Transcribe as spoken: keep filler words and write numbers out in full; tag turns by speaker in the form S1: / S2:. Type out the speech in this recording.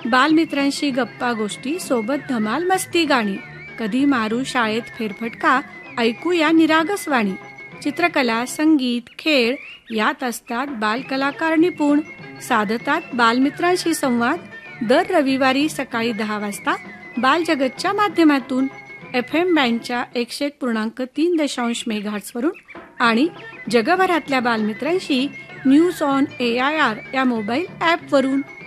S1: बालमित्रांशी गप्पा गोष्टी, सोबत धमाल मस्ती गाणी. कधी मारू शाळेत फेरफटका, ऐकूया निरागस वाणी. चित्रकला, संगीत, खेळ यात असतात बालकलाकार निपुण. साधतात बालमित्रांशी संवाद. दर रविवारी सकाळी दहा वाजता बालजगतच्या माध्यमातून एफ एम बँडच्या एकशे एक पूर्णांक तीन दशांश मेगाहर्ट्झवरून आणि जगभरातल्या बालमित्रांशी news on A I R या मोबाईल ॲपवरून.